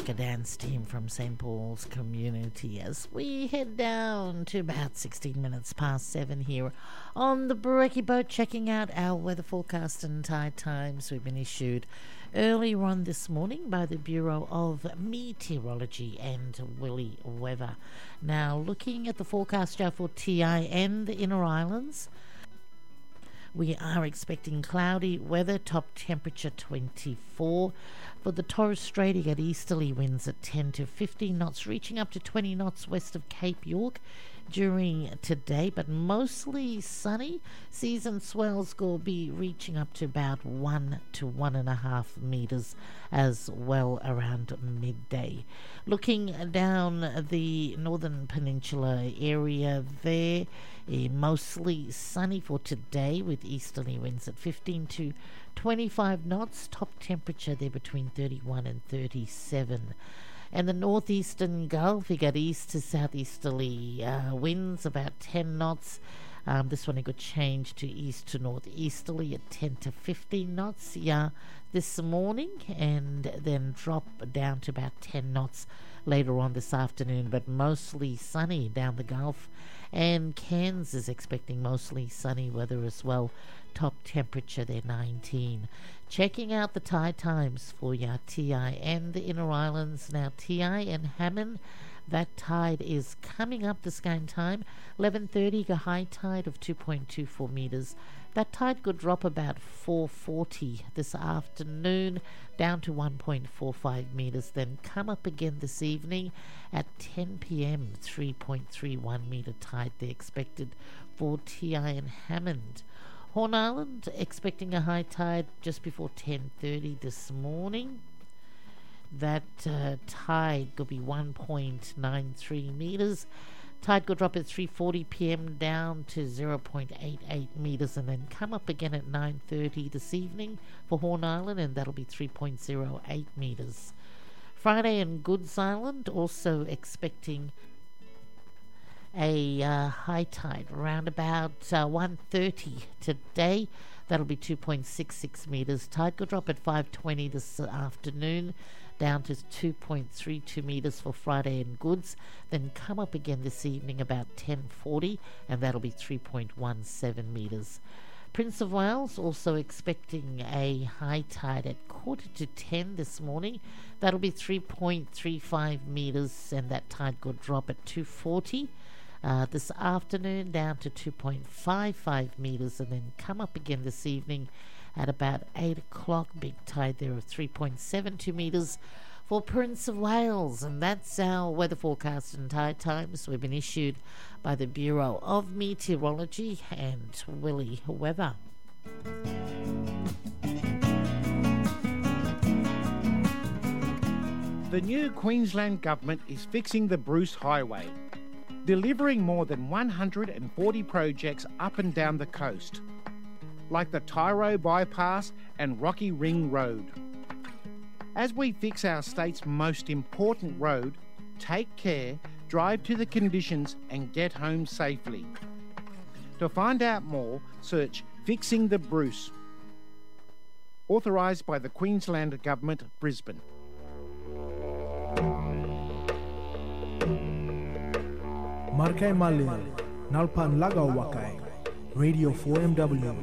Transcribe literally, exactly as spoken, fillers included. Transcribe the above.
Breaker Dance team from Saint Paul's community as we head down to about sixteen minutes past seven here on the Brekkie Boat, checking out our weather forecast and tide times. We've been issued earlier on this morning by the Bureau of Meteorology and Willie Weather. Now, looking at the forecast show for T I and the Inner Islands, we are expecting cloudy weather, top temperature twenty-four. For the Torres Strait, you get easterly winds at ten to fifteen knots, reaching up to twenty knots west of Cape York during today, but mostly sunny. Seas and swells will be reaching up to about one to one and a half metres as well around midday. Looking down the northern peninsula area there, eh, mostly sunny for today with easterly winds at fifteen to twenty-five knots. Top temperature there between thirty-one and thirty-seven. And the northeastern Gulf, you got east to southeasterly uh, winds about ten knots. Um, this one, a good change to east to northeasterly at ten to fifteen knots, yeah, this morning, and then drop down to about ten knots later on this afternoon, but mostly sunny down the Gulf. And Cairns is expecting mostly sunny weather as well. Top temperature there nineteen. Checking out the tide times for your T I and the Inner Islands. Now, T I and Hammond, that tide is coming up the scan time. eleven thirty, a high tide of two point two four metres. That tide could drop about four forty this afternoon, down to one point four five metres, then come up again this evening at ten p.m. three point three one metre tide there expected for T I and Hammond. Horn Island expecting a high tide just before ten thirty this morning. That uh, tide could be one point nine three metres. Tide could drop at three forty p.m. down to zero point eight eight metres and then come up again at nine thirty this evening for Horn Island, and that'll be three point zero eight metres. Friday and Goods Island also expecting a uh, high tide around about uh, one thirty today. That'll be two point six six metres. Tide could drop at five twenty this afternoon, down to two point three two metres for Friday and Goods, then come up again this evening about ten forty, and that'll be three point one seven metres. Prince of Wales also expecting a high tide at quarter to ten this morning. That'll be three point three five metres, and that tide could drop at two forty. Uh, this afternoon down to two point five five metres, and then come up again this evening at about eight o'clock. Big tide there of three point seven two metres for Prince of Wales. And that's our weather forecast and tide times. We've been issued by the Bureau of Meteorology and Willie Weather. The new Queensland government is fixing the Bruce Highway, delivering more than one hundred forty projects up and down the coast, like the Tyro Bypass and Rocky Ring Road. As we fix our state's most important road, take care, drive to the conditions and get home safely. To find out more, search Fixing the Bruce. Authorised by the Queensland Government, Brisbane. Markai Malil, Nalpan Lagaw Wakai, Radio four M W,